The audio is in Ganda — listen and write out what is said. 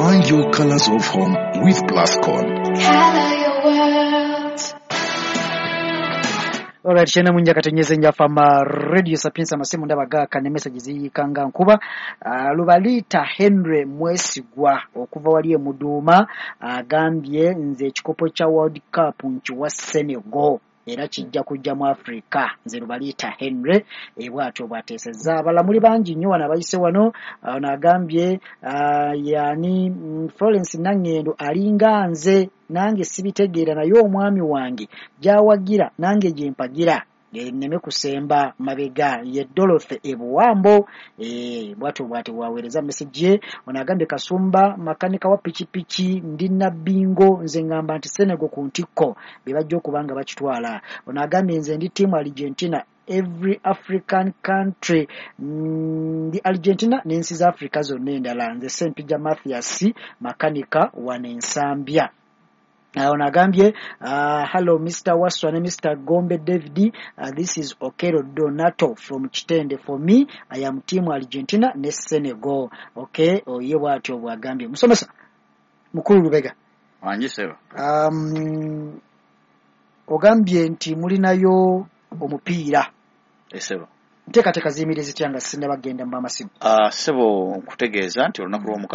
Find your colors of home with Plascon. Color your world. Alright, chena munja katenyeze njafa ma radio sapiensa masimu ndabaga kane messages yikanga nkuba lubalita Henry Mwesigwa okuva waliye Muduma agambye nze ekikopo cha World Cup nkiwa Senegal era kijja kujja mu Africa nze lubalita Henry ebwato bwateseza abalamuli bangi nnyo wanabayise wano nagambye yani Florence Nangendo alinga nze nange sibitegeera naye omwami wange jawagira nange jempagira neme kusemba mabega ye Dorothy Ebuwambo bwato wawereza message onagambye Kasumba makanika wa pichipichi ndina bingo nze ngamba nti Senegal ku ntiko bebajja okubanga bakitwala onagambye nze ndi team Argentina every African country the Argentina n'ensi za Africa zonna endala nze Sempija Mathias makanika wanensambya onagambye hello Mr. Waswa and Mr. Gombe David this is Okero Donato from Chitende. For me I am team Argentina ne Senegal. Okay oye bwatyo bwagambye musomesa mukulu Lubega wanjiseba ogambye nti mulinayo omupiira esebo nteekateeka ziyimiriza tyanga sinna bagenda mu amasimu sebo nkutegeeza nti olunaku lw'omu